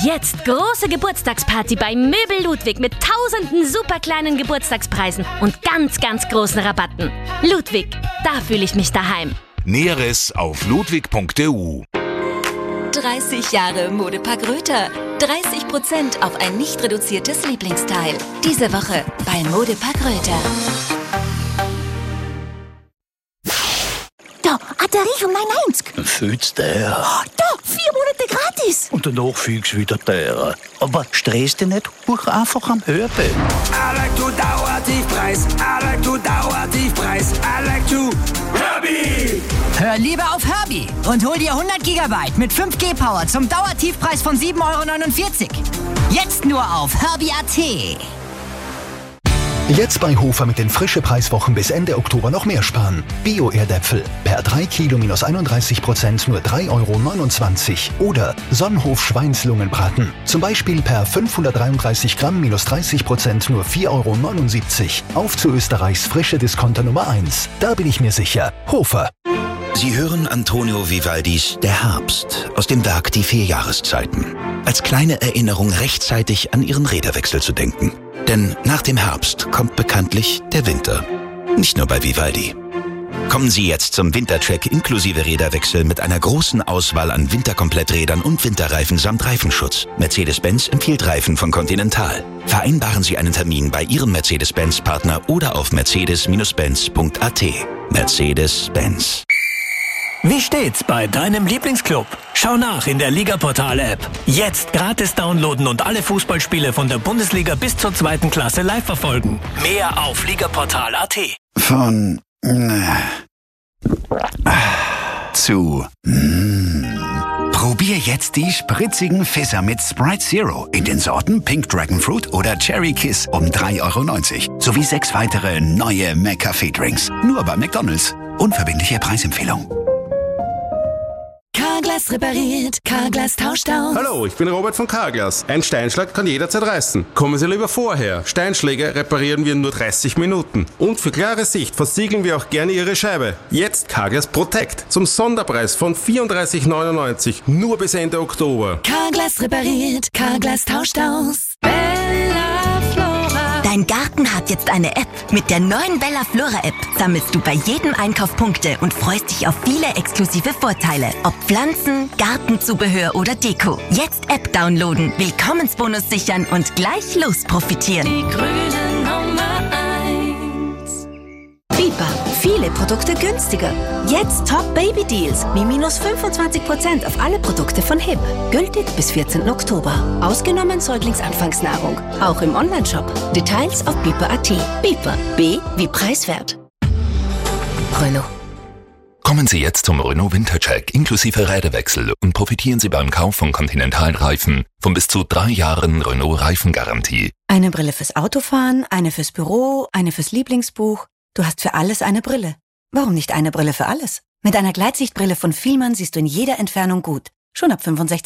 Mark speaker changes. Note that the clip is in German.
Speaker 1: Jetzt große Geburtstagsparty bei Möbel Ludwig mit tausenden super kleinen Geburtstagspreisen und ganz, ganz großen Rabatten. Ludwig, da fühle ich mich daheim.
Speaker 2: Näheres auf ludwig.eu.
Speaker 3: 30 Jahre Modepark Röther. 30% auf ein nicht reduziertes Lieblingsteil. Diese Woche bei Modepark Röther.
Speaker 4: Da, Batterie von 990.
Speaker 5: Fühlst der?
Speaker 4: Da, 4 Monate gratis.
Speaker 5: Und danach fühlst du wieder der. Aber stress dich nicht, buch einfach am Hörbild.
Speaker 6: I like to Dauertiefpreis. I like to Dauertiefpreis. I like to Herbie.
Speaker 7: Hör lieber auf Herbie und hol dir 100 GB mit 5G-Power zum Dauertiefpreis von 7,49 €. Jetzt nur auf Herbie.at.
Speaker 8: Jetzt bei Hofer mit den Frische-Preiswochen bis Ende Oktober noch mehr sparen. Bio-Erdäpfel per 3 Kilo minus 31% nur 3,29 €. Oder Sonnenhof Schweinslungenbraten. Zum Beispiel per 533 Gramm minus 30% nur 4,79 €. Auf zu Österreichs frische Discounter Nummer 1. Da bin ich mir sicher. Hofer.
Speaker 9: Sie hören Antonio Vivaldis Der Herbst aus dem Werk Die 4 Jahreszeiten. Als kleine Erinnerung rechtzeitig an Ihren Räderwechsel zu denken. Denn nach dem Herbst kommt bekanntlich der Winter. Nicht nur bei Vivaldi. Kommen Sie jetzt zum Wintercheck inklusive Räderwechsel mit einer großen Auswahl an Winterkompletträdern und Winterreifen samt Reifenschutz. Mercedes-Benz empfiehlt Reifen von Continental. Vereinbaren Sie einen Termin bei Ihrem Mercedes-Benz-Partner oder auf mercedes-benz.at. Mercedes-Benz.
Speaker 10: Wie steht's bei deinem Lieblingsclub? Schau nach in der Ligaportal-App. Jetzt gratis downloaden und alle Fußballspiele von der Bundesliga bis zur 2. Klasse live verfolgen. Mehr auf ligaportal.at.
Speaker 9: Von zu Probier jetzt die spritzigen Fizzer mit Sprite Zero in den Sorten Pink Dragon Fruit oder Cherry Kiss um 3,90 € sowie 6 weitere neue McCafé-Drinks. Nur bei McDonald's. Unverbindliche Preisempfehlung.
Speaker 3: Carglass repariert, Carglass tauscht aus.
Speaker 11: Hallo, ich bin Robert von Carglass. Ein Steinschlag kann jederzeit reißen. Kommen Sie lieber vorher. Steinschläge reparieren wir in nur 30 Minuten. Und für klare Sicht versiegeln wir auch gerne Ihre Scheibe. Jetzt Carglass Protect zum Sonderpreis von 34,99 € nur bis Ende Oktober.
Speaker 3: Carglass repariert, Carglass tauscht aus.
Speaker 4: Dein Garten hat jetzt eine App. Mit der neuen Bella Flora App sammelst du bei jedem Einkauf Punkte und freust dich auf viele exklusive Vorteile. Ob Pflanzen, Gartenzubehör oder Deko. Jetzt App downloaden, Willkommensbonus sichern und gleich los profitieren.
Speaker 3: Die grüne Nummer 1.
Speaker 12: Biber. Viele Produkte günstiger. Jetzt Top Baby Deals wie minus 25% auf alle Produkte von HIP. Gültig bis 14. Oktober. Ausgenommen Säuglingsanfangsnahrung. Auch im Onlineshop. Details auf biber.at. Biber. B wie preiswert. Renault.
Speaker 13: Kommen Sie jetzt zum Renault Wintercheck inklusive Räderwechsel und profitieren Sie beim Kauf von Continental-Reifen von bis zu 3 Jahren Renault Reifengarantie.
Speaker 14: Eine Brille fürs Autofahren, eine fürs Büro, eine fürs Lieblingsbuch. Du hast für alles eine Brille. Warum nicht eine Brille für alles? Mit einer Gleitsichtbrille von Fielmann siehst du in jeder Entfernung gut. Schon ab 65